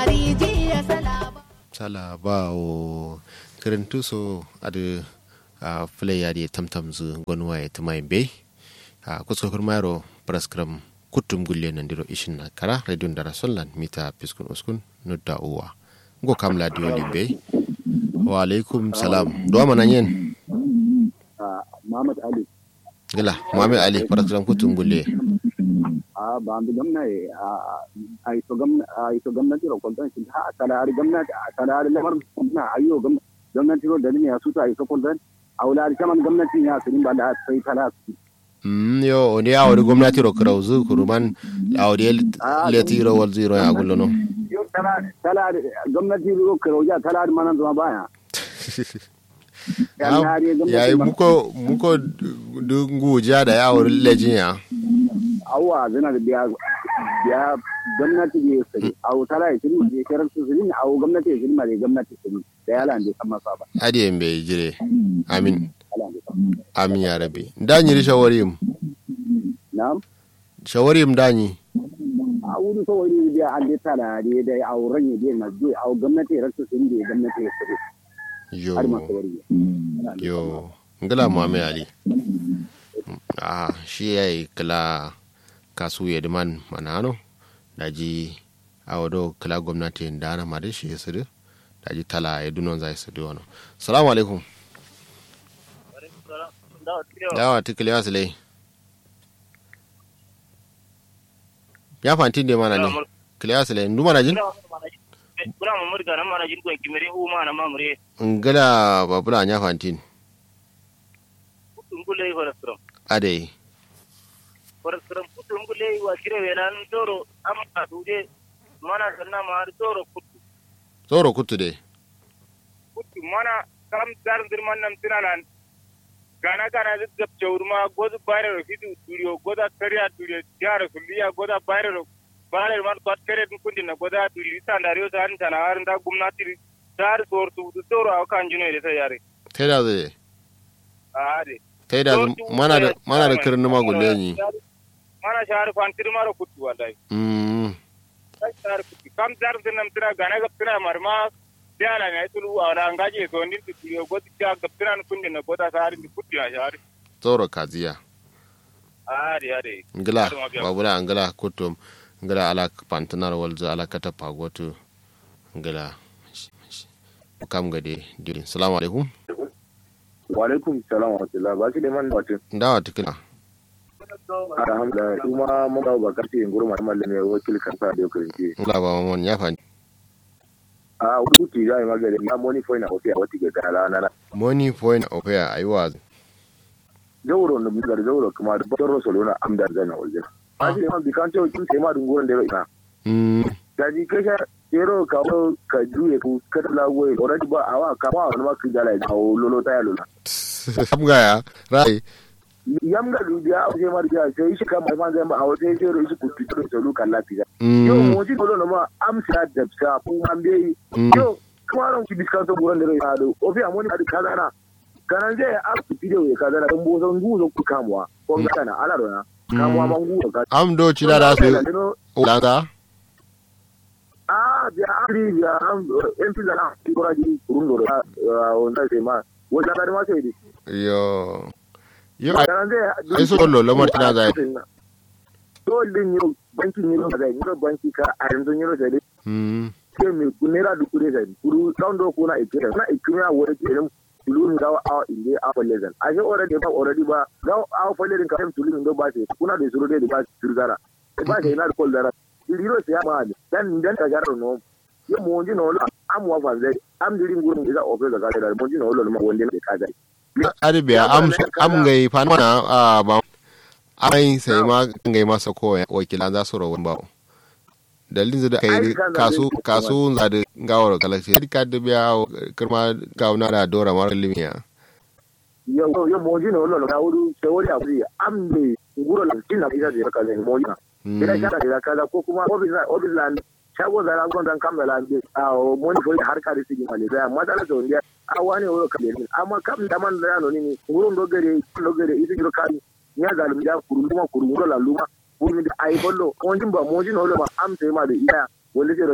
sala ba o kirintu so adu play ya di tamtamzu gonwa ya tumai be kusko kurmaro praskram kutum gulle nan diro ishin na kara radio ndara sollan mita piskun uskun nudda uwa go kamla dioli be wa alaikum salam do mananyen Muhammad Ali gila Muhammad Ali praskram kutum gulle ba ambi gamna ai to gamna tiro kontan shi ha talari gamna talari lamar na ayo gamna tiro da ne ya suta ai to kontan aulari kaman gamnati ya sirin ba da sai talasi yo ne awri gwamnati ro krauzu kuruman awri letiro wal zero ya gullo no yo talari gwamnati ro krauja talari manan zuma baya yayi muko dunguja da yawri lejinya awa zana da biya gwamnati ne sai au talari sirin ne karantu sirin au gwamnati sirin ma gwamnati sirin da yala ne kan masa ba adiyen bai jire amin amin ya rabi danyi ri shawarim na'am shawarim danyi a wurin shawari da an da tara da auren ne na je au gwamnati rasu sun da gwamnati ya tsare yo ngala Muhammad Ali shi yayi kala kasu ya diman manano daji awodo kala gwamnati ndana made shi yesiri daji tala ya dunon zai su duwano. Salamu alaikum. Dawa tikili wasilai. Ya fanti ne mana ne? Kili wasilai. Ndu mana jin? Bula mamuri ga mana jin ko kimere hu mana mamure. Ngala babula nya fanti. Ngule ho restaurant. Ade. Restaurant ngule wa kire welan doro amma duje mana sanna ma doro Zoro kutu dai. Kutu mana kam dar dirman nam tinanan. Gana zab chawrma godu bayre fidu studio goda kariya studio tiara suliya goda bayre man got kare kundi na goda studio sandario san tanar nda gumnati dar sortu doro akan jino ide yare. Teda zai. Ade. Teda mana da kirin ma gulle ni. Mana shahar fantir maro kutu wallahi. Kam dar dinam tira gana gaptira marma diala ne tulu ara ngaje so ndin tiyo goti ka gaptira kundi na gota sari ni kutti ya shari tsoro kaziya ari ngala babula ngala kutum ngala ala pantanar walza ala kata pagotu ngala kam gade dirin assalamu alaikum wa alaikum salam wa rahmatullah ba shi da man wato ndawa tikila alhamdulillah kuma mun ga bakati ngurma mallame wakil kansa da yokinci ngala ba mon ya fan kuti ya magare na money point of ya wati ga na money point of ya aiwa jawro no mi gar jawro kuma da botoro solona amdar zana wajen ba shi man bikan to kin sai ma dungurin da ina daji kasha kero ka juye ku kada lagoyi already ba awa ka ba wani ma kijala ya lolo ta ya lolo amga ya rai yamga dubiya a wajen marjiya sai shi kan mai zai ma a wajen jero shi kutu da solu kan lafiya yau mu ji dole ma amsa da sa ku an bai yau kuma ran ki biskan to buran da rai hado ofi amoni da kazana kanan zai a ku video ya kazana dan bo san guzo ku kamuwa ko kana ala rona kamuwa man guzo ka am do ci da su langa biya amri biya am en fi da na ki gora ji rundo da wanda sai ma wanda da ma sai yo ai so lolo martina zai dole ne banki ne zai ne banki ka a yanzu ne zai ke me kunera du kure zai kuru dondo ko na ikira wore ke nan tulun ga a inde a fallezen a je already ba ga a fallezen ka tulun do ba sai kuna da suru da ba turgara ba sai na da koldara diro sai ma dan ka garo no ye mo ji no am wa fa zai am dirin gurin da office da ka da mo ji no lo ma wonde ne ka zai arbiya am gai fana ba ai sai ma gai masa koya wakilan za su rawan ba dalilin da kai kasu za da gawar galaxy ka da biya kirma gauna da dora mar limiya yo mo ji no lo ga wuru sai wuri abu am ne guro la tin na bisa da ka zai mo ji ina shaka da kaza ko kuma office land shago da rangon dan kamala mo ni foi har ka da sigin male da madala da wanda wani wuro kabelin amma kam da man da no ni wurin dogare isi jiro kan ya zalumi da kuruma la luma wurin da ai bollo on jin ba mo jin holo ba am sai ma da iya wanda